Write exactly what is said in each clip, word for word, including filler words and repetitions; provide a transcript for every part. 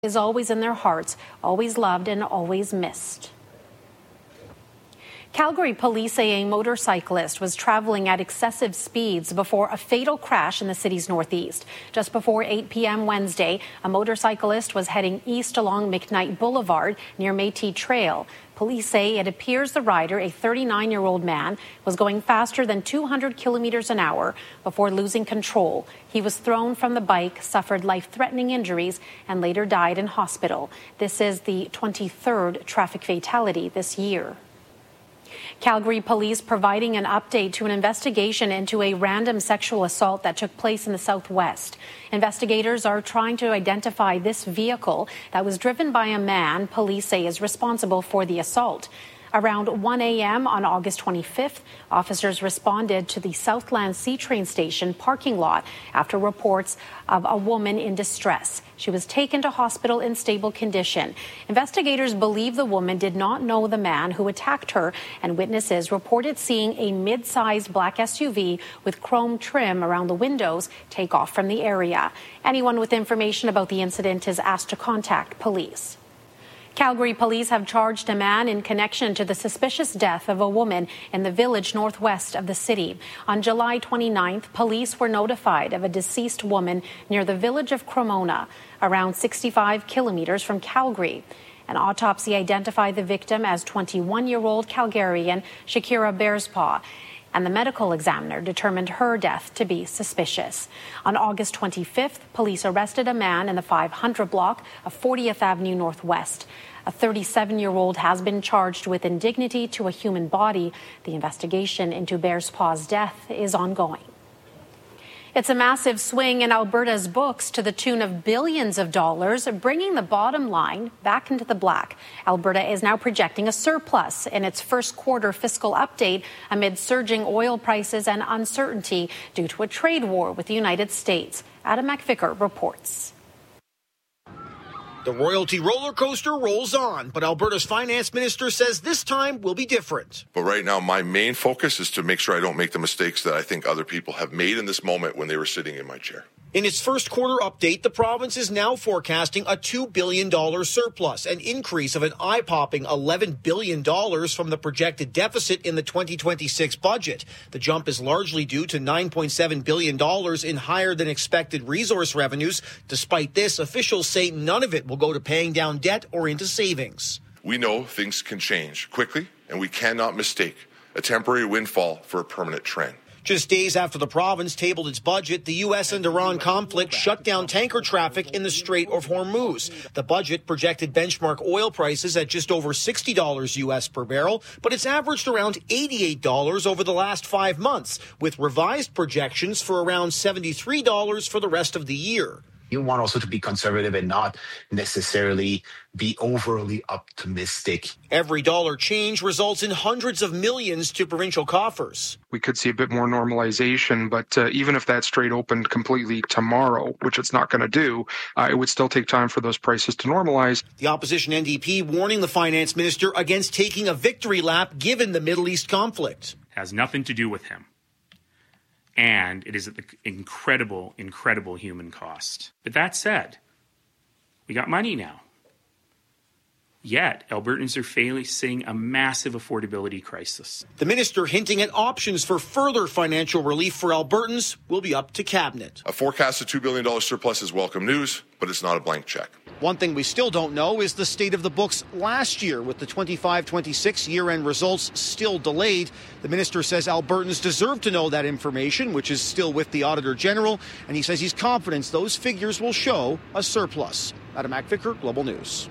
is always in their hearts, always loved and always missed. Calgary police say a motorcyclist was traveling at excessive speeds before a fatal crash in the city's northeast. Just before eight p.m. Wednesday, a motorcyclist was heading east along McKnight Boulevard near Métis Trail. Police say it appears the rider, a thirty-nine-year-old man, was going faster than two hundred kilometers an hour before losing control. He was thrown from the bike, suffered life-threatening injuries, and later died in hospital. This is the twenty-third traffic fatality this year. Calgary police providing an update to an investigation into a random sexual assault that took place in the southwest. Investigators are trying to identify this vehicle that was driven by a man police say is responsible for the assault. Around one a.m. on August twenty-fifth, officers responded to the Southland C train station parking lot after reports of a woman in distress. She was taken to hospital in stable condition. Investigators believe the woman did not know the man who attacked her, and witnesses reported seeing a mid-sized black S U V with chrome trim around the windows take off from the area. Anyone with information about the incident is asked to contact police. Calgary police have charged a man in connection to the suspicious death of a woman in the village northwest of the city. On July twenty-ninth, police were notified of a deceased woman near the village of Cremona, around sixty-five kilometers from Calgary. An autopsy identified the victim as twenty-one-year-old Calgarian Shakira Bearspaw, and the medical examiner determined her death to be suspicious. On August twenty-fifth, police arrested a man in the five hundred block of fortieth Avenue Northwest. A thirty-seven-year-old has been charged with indignity to a human body. The investigation into Bearspaw's death is ongoing. It's a massive swing in Alberta's books to the tune of billions of dollars, bringing the bottom line back into the black. Alberta is now projecting a surplus in its first quarter fiscal update amid surging oil prices and uncertainty due to a trade war with the United States. Adam McVicker reports. The royalty roller coaster rolls on, but Alberta's finance minister says this time will be different. But right now, my main focus is to make sure I don't make the mistakes that I think other people have made in this moment when they were sitting in my chair. In its first quarter update, the province is now forecasting a two billion dollars surplus, an increase of an eye-popping eleven billion dollars from the projected deficit in the twenty twenty-six budget. The jump is largely due to nine point seven billion dollars in higher-than-expected resource revenues. Despite this, officials say none of it will go to paying down debt or into savings. We know things can change quickly, and we cannot mistake a temporary windfall for a permanent trend. Just days after the province tabled its budget, the U S and Iran conflict shut down tanker traffic in the Strait of Hormuz. The budget projected benchmark oil prices at just over sixty dollars U S per barrel, but it's averaged around eighty-eight dollars over the last five months, with revised projections for around seventy-three dollars for the rest of the year. You want also to be conservative and not necessarily be overly optimistic. Every dollar change results in hundreds of millions to provincial coffers. We could see a bit more normalization, but uh, even if that strait opened completely tomorrow, which it's not going to do, uh, it would still take time for those prices to normalize. The opposition N D P warning the finance minister against taking a victory lap given the Middle East conflict. Has nothing to do with him. And it is at the incredible, incredible human cost. But that said, we got money now. Yet, Albertans are facing a massive affordability crisis. The minister hinting at options for further financial relief for Albertans will be up to Cabinet. A forecasted two billion dollars surplus is welcome news, but it's not a blank check. One thing we still don't know is the state of the books last year, with the twenty-five twenty-six year-end results still delayed. The minister says Albertans deserve to know that information, which is still with the Auditor General, and he says he's confident those figures will show a surplus. Adam McVicker, Global News.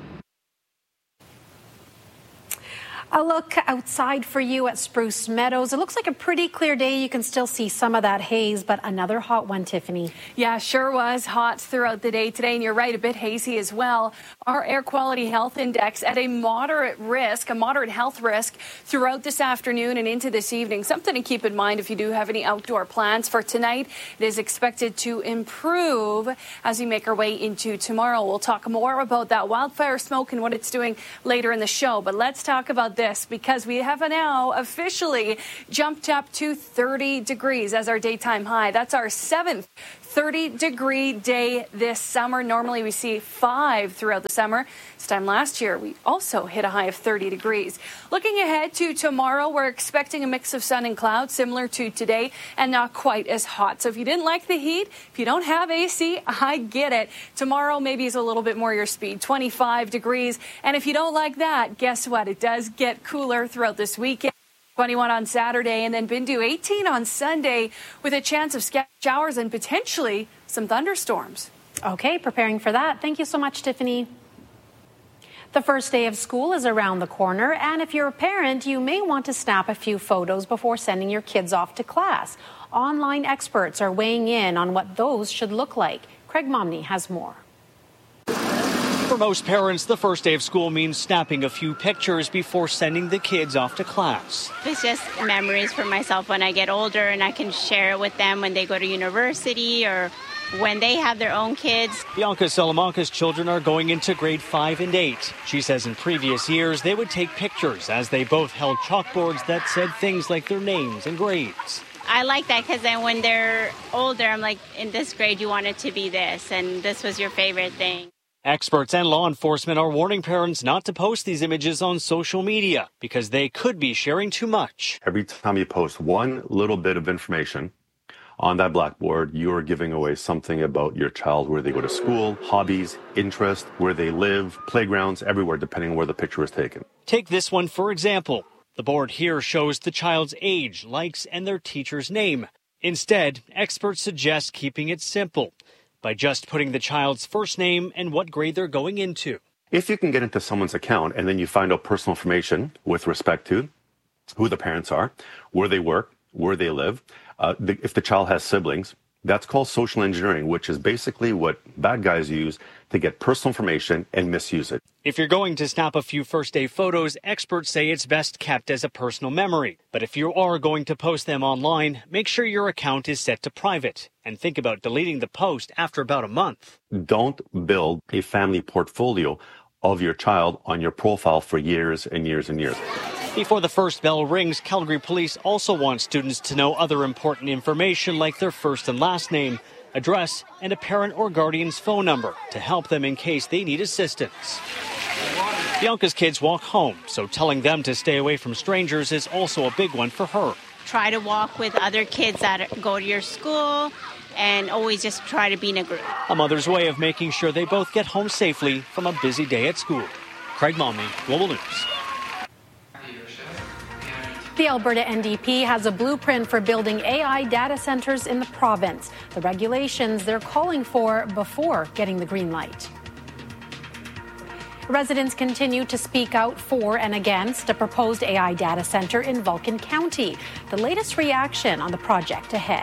A look outside for you at Spruce Meadows. It looks like a pretty clear day. You can still see some of that haze, but another hot one, Tiffany. Yeah, sure was hot throughout the day today, and you're right, a bit hazy as well. Our air quality health index at a moderate risk, a moderate health risk throughout this afternoon and into this evening. Something to keep in mind if you do have any outdoor plans for tonight. It is expected to improve as we make our way into tomorrow. We'll talk more about that wildfire smoke and what it's doing later in the show, but let's talk about this, because we have now officially jumped up to thirty degrees as our daytime high. That's our seventh thirty degree day this summer. Normally we see five throughout the summer. This time last year, we also hit a high of thirty degrees. Looking ahead to tomorrow, we're expecting a mix of sun and clouds similar to today and not quite as hot. So if you didn't like the heat, if you don't have A C, I get it. Tomorrow maybe is a little bit more your speed, twenty-five degrees. And if you don't like that, guess what? It does get cooler throughout this weekend. twenty-one on Saturday and then Bindu eighteen on Sunday with a chance of showers and potentially some thunderstorms. Okay, preparing for that. Thank you so much, Tiffany. The first day of school is around the corner, and if you're a parent, you may want to snap a few photos before sending your kids off to class. Online experts are weighing in on what those should look like. Craig Momney has more. For most parents, the first day of school means snapping a few pictures before sending the kids off to class. It's just memories for myself when I get older, and I can share it with them when they go to university or when they have their own kids. Bianca Salamanca's children are going into grade five and eight. She says in previous years they would take pictures as they both held chalkboards that said things like their names and grades. I like that because then when they're older, I'm like, in this grade you wanted to be this, and this was your favorite thing. Experts and law enforcement are warning parents not to post these images on social media because they could be sharing too much. Every time you post one little bit of information on that blackboard, you are giving away something about your child, where they go to school, hobbies, interest, where they live, playgrounds, everywhere, depending on where the picture is taken. Take this one, for example. The board here shows the child's age, likes, and their teacher's name. Instead, experts suggest keeping it simple by just putting the child's first name and what grade they're going into. If you can get into someone's account and then you find out personal information with respect to who the parents are, where they work, where they live, uh, the, if the child has siblings, that's called social engineering, which is basically what bad guys use to get personal information and misuse it. If you're going to snap a few first day photos, experts say it's best kept as a personal memory. But if you are going to post them online, make sure your account is set to private and think about deleting the post after about a month. Don't build a family portfolio of your child on your profile for years and years and years. Before the first bell rings, Calgary Police also want students to know other important information like their first and last name, address, and a parent or guardian's phone number to help them in case they need assistance. Bianca's kids walk home, so telling them to stay away from strangers is also a big one for her. Try to walk with other kids that go to your school and always just try to be in a group. A mother's way of making sure they both get home safely from a busy day at school. Craig Momney, Global News. The Alberta N D P has a blueprint for building A I data centres in the province. The regulations they're calling for before getting the green light. Residents continue to speak out for and against a proposed A I data centre in Vulcan County. The latest reaction on the project ahead.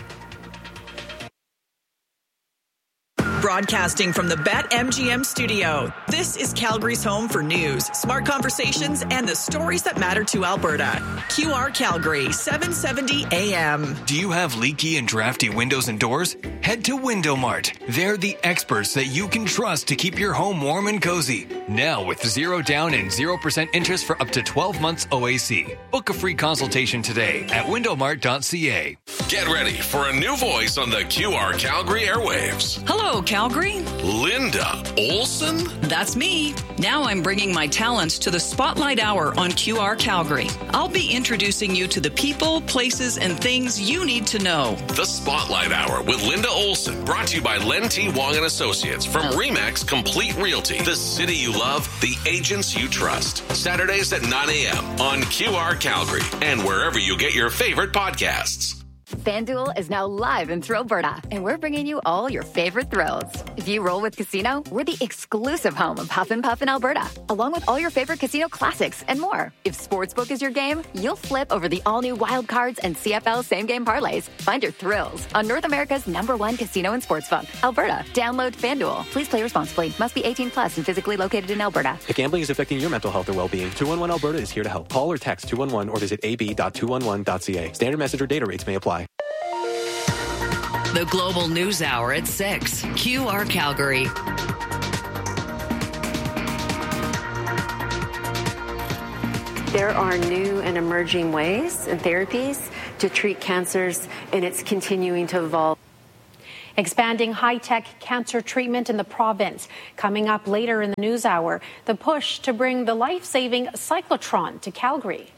Broadcasting from the BetMGM studio, this is Calgary's home for news, smart conversations, and the stories that matter to Alberta. Q R Calgary, seven seventy A M. Do you have leaky and drafty windows and doors? Head to Window Mart. They're the experts that you can trust to keep your home warm and cozy. Now with zero down and zero percent interest for up to twelve months O A C. Book a free consultation today at window mart dot c a. Get ready for a new voice on the Q R Calgary airwaves. Hello, Calgary. Linda Olson? That's me. Now I'm bringing my talents to the Spotlight Hour on Q R Calgary. I'll be introducing you to the people, places, and things you need to know. The Spotlight Hour with Linda Olson, brought to you by Len T. Wong and Associates from Remax Complete Realty. The city you love, the agents you trust. Saturdays at nine a m on Q R Calgary and wherever you get your favorite podcasts. FanDuel is now live in Thrillberta, and we're bringing you all your favorite thrills. If you roll with Casino, we're the exclusive home of Huff and Puff in Alberta, along with all your favorite casino classics and more. If Sportsbook is your game, you'll flip over the all-new Wild Cards and C F L same-game parlays. Find your thrills on North America's number one casino and sportsbook, Alberta. Download FanDuel. Please play responsibly. Must be eighteen plus and physically located in Alberta. If gambling is affecting your mental health or well-being, two one one Alberta is here to help. Call or text two one one or visit a b dot two one one dot c a. Standard message or data rates may apply. The Global News Hour at six. Q R Calgary. There are new and emerging ways and therapies to treat cancers, and it's continuing to evolve. Expanding high-tech cancer treatment in the province. Coming up later in the news hour, the push to bring the life-saving cyclotron to Calgary.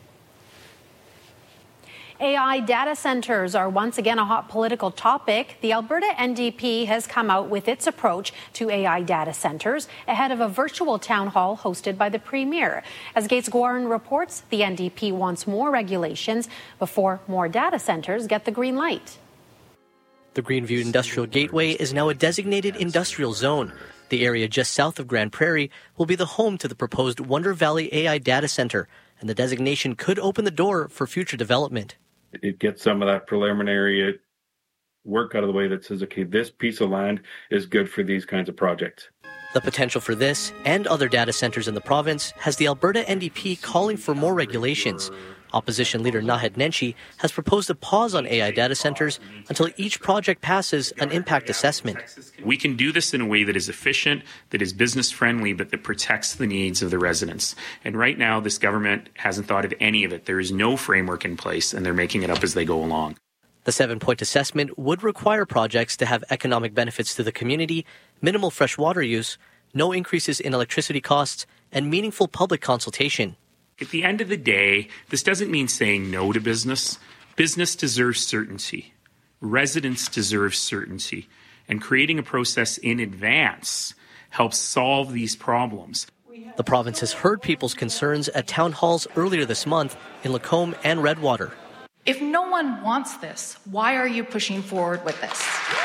A I data centers are once again a hot political topic. The Alberta N D P has come out with its approach to A I data centers ahead of a virtual town hall hosted by the Premier. As Gates Gwaran reports, the N D P wants more regulations before more data centers get the green light. The Greenview Industrial Gateway is now a designated industrial zone. The area just south of Grand Prairie will be the home to the proposed Wonder Valley A I data center, and the designation could open the door for future development. It gets some of that preliminary work out of the way that says, okay, this piece of land is good for these kinds of projects. The potential for this and other data centers in the province has the Alberta N D P calling for more regulations. Opposition leader Naheed Nenshi has proposed a pause on A I data centers until each project passes an impact assessment. We can do this in a way that is efficient, that is business friendly, but that protects the needs of the residents. And right now, this government hasn't thought of any of it. There is no framework in place, and they're making it up as they go along. The seven-point assessment would require projects to have economic benefits to the community, minimal fresh water use, no increases in electricity costs, and meaningful public consultation. At the end of the day, this doesn't mean saying no to business. Business deserves certainty. Residents deserve certainty. And creating a process in advance helps solve these problems. The province has heard people's concerns at town halls earlier this month in Lacombe and Redwater. If no one wants this, why are you pushing forward with this?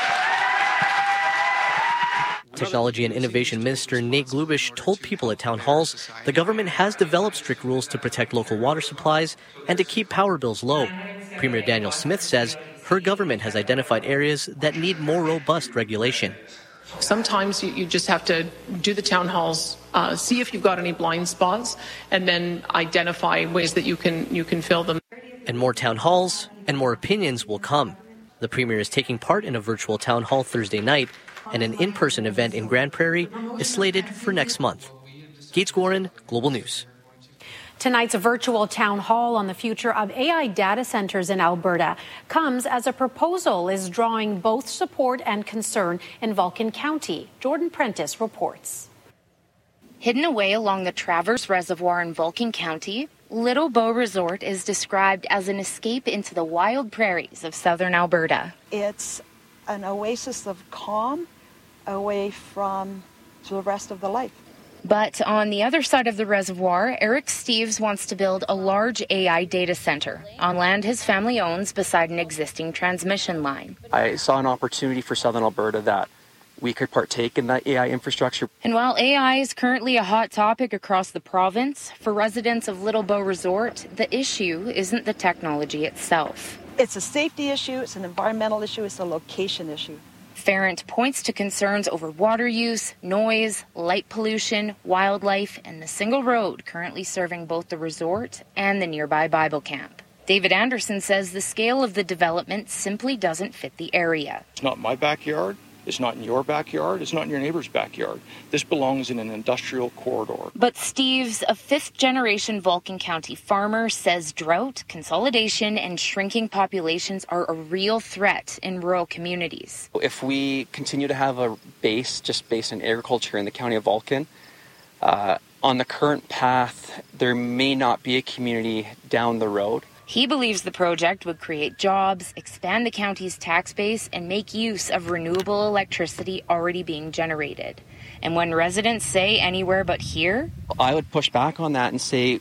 Technology and Innovation Minister Nate Glubish told people at town halls the government has developed strict rules to protect local water supplies and to keep power bills low. Premier Danielle Smith says her government has identified areas that need more robust regulation. Sometimes you, you just have to do the town halls, uh, see if you've got any blind spots, and then identify ways that you can you can fill them. And more town halls and more opinions will come. The Premier is taking part in a virtual town hall Thursday night, and an in-person event in Grand Prairie is slated for next month. Gates Gwaran, Global News. Tonight's virtual town hall on the future of A I data centers in Alberta comes as a proposal is drawing both support and concern in Vulcan County. Jordan Prentice reports. Hidden away along the Traverse Reservoir in Vulcan County, Little Bow Resort is described as an escape into the wild prairies of southern Alberta. It's an oasis of calm away from the rest of the life. But on the other side of the reservoir, Eric Steeves wants to build a large A I data center on land his family owns beside an existing transmission line. I saw an opportunity for southern Alberta that we could partake in that A I infrastructure. And while A I is currently a hot topic across the province, for residents of Little Bow Resort, the issue isn't the technology itself. It's a safety issue, it's an environmental issue, it's a location issue. Ferrand points to concerns over water use, noise, light pollution, wildlife, and the single road currently serving both the resort and the nearby Bible camp. David Anderson says the scale of the development simply doesn't fit the area. It's not my backyard. It's not in your backyard. It's not in your neighbor's backyard. This belongs in an industrial corridor. But Steeves, a fifth-generation Vulcan County farmer, says drought, consolidation, and shrinking populations are a real threat in rural communities. If we continue to have a base just based on agriculture in the county of Vulcan, uh, on the current path, there may not be a community down the road. He believes the project would create jobs, expand the county's tax base, and make use of renewable electricity already being generated. And when residents say anywhere but here, I would push back on that and say,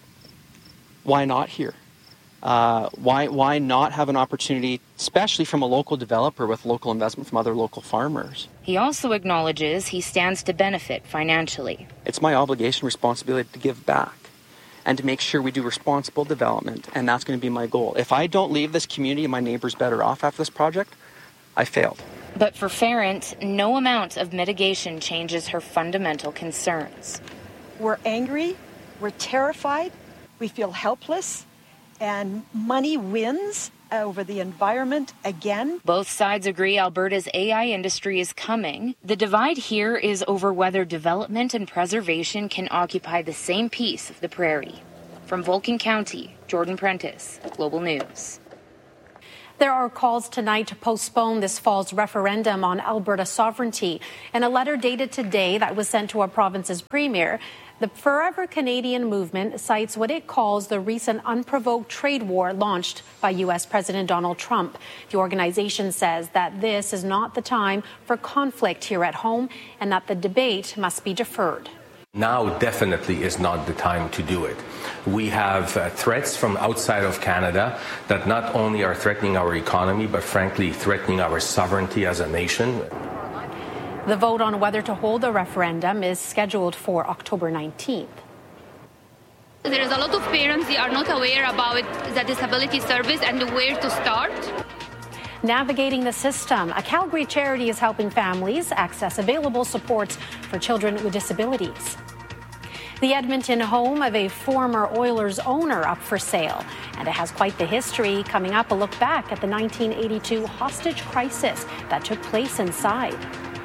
why not here? Uh, why why not have an opportunity, especially from a local developer with local investment from other local farmers? He also acknowledges he stands to benefit financially. It's my obligation, responsibility to give back and to make sure we do responsible development, and that's going to be my goal. If I don't leave this community and my neighbors better off after this project, I failed. But for Ferrand, no amount of mitigation changes her fundamental concerns. We're angry, we're terrified, we feel helpless, and money wins over the environment again. Both sides agree Alberta's A I industry is coming. The divide here is over whether development and preservation can occupy the same piece of the prairie. From Vulcan County, Jordan Prentice, Global News. There are calls tonight to postpone this fall's referendum on Alberta sovereignty. In a letter dated today that was sent to our province's premier, the Forever Canadian movement cites what it calls the recent unprovoked trade war launched by U S President Donald Trump. The organization says that this is not the time for conflict here at home and that the debate must be deferred. Now definitely is not the time to do it. We have uh, threats from outside of Canada that not only are threatening our economy, but frankly threatening our sovereignty as a nation. The vote on whether to hold a referendum is scheduled for October nineteenth. There is a lot of parents that are not aware about the disability service and where to start. Navigating the System, a Calgary charity, is helping families access available supports for children with disabilities. The Edmonton home of a former Oilers owner up for sale, and it has quite the history. Coming up, a look back at the nineteen eighty-two hostage crisis that took place inside.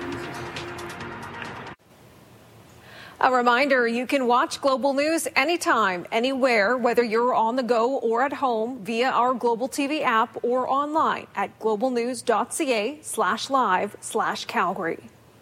A reminder, you can watch Global News anytime, anywhere, whether you're on the go or at home via our Global T V app or online at globalnews.ca slash live slash Calgary.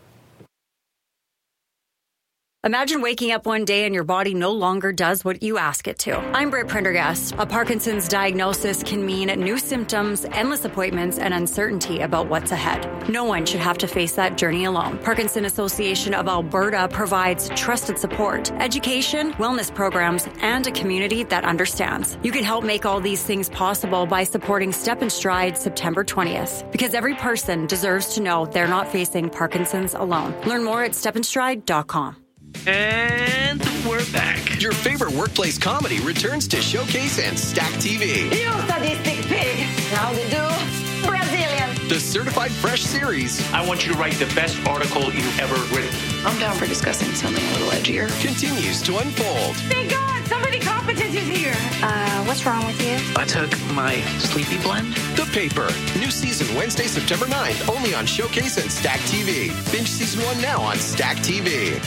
Imagine waking up one day and your body no longer does what you ask it to. I'm Britt Prendergast. A Parkinson's diagnosis can mean new symptoms, endless appointments, and uncertainty about what's ahead. No one should have to face that journey alone. Parkinson Association of Alberta provides trusted support, education, wellness programs, and a community that understands. You can help make all these things possible by supporting Step and Stride September twentieth, because every person deserves to know they're not facing Parkinson's alone. Learn more at step and stride dot com. And we're back. Your favorite workplace comedy returns to Showcase and Stack T V. You sadistic pig. How to do? Brazilian. The Certified Fresh series. I want you to write the best article you've ever written. I'm down for discussing something a little edgier. Continues to unfold. Thank God, somebody competent is here. Uh, what's wrong with you? I took my sleepy blend. The Paper. New season Wednesday, September ninth, only on Showcase and Stack T V. Binge season one now on Stack T V.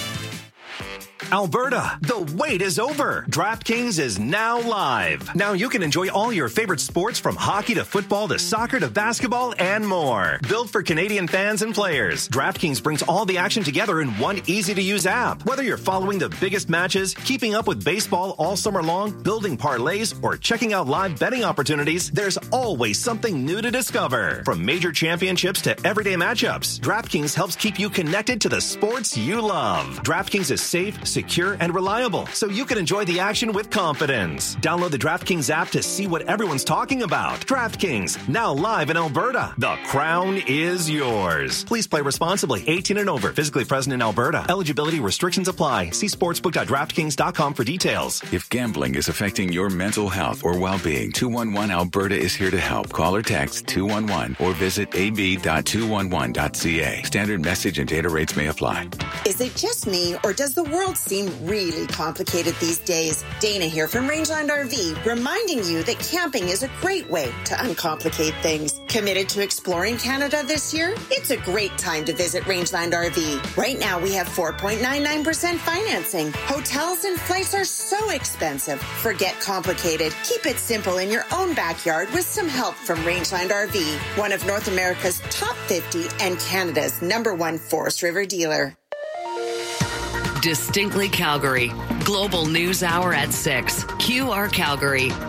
Alberta, the wait is over. DraftKings is now live. Now you can enjoy all your favorite sports from hockey to football to soccer to basketball and more. Built for Canadian fans and players, DraftKings brings all the action together in one easy-to-use app. Whether you're following the biggest matches, keeping up with baseball all summer long, building parlays, or checking out live betting opportunities, there's always something new to discover. From major championships to everyday matchups, DraftKings helps keep you connected to the sports you love. DraftKings is safe, secure, and reliable, so you can enjoy the action with confidence. Download the DraftKings app to see what everyone's talking about. DraftKings, now live in Alberta. The crown is yours. Please play responsibly. eighteen and over. Physically present in Alberta. Eligibility restrictions apply. See sportsbook dot draftkings dot com for details. If gambling is affecting your mental health or well-being, two one one Alberta is here to help. Call or text two one one or visit a b dot two one one dot c a. Standard message and data rates may apply. Is it just me, or does the world seem really complicated these days? Dana here from Rangeland R V, reminding you that camping is a great way to uncomplicate things. Committed to exploring Canada this year? It's a great time to visit Rangeland R V. Right now we have four point nine nine percent financing. Hotels and flights are so expensive. Forget complicated. Keep it simple in your own backyard with some help from Rangeland R V, one of North America's top fifty and Canada's number one Forest River dealer. Distinctly Calgary. Global News Hour at six. Q R Calgary.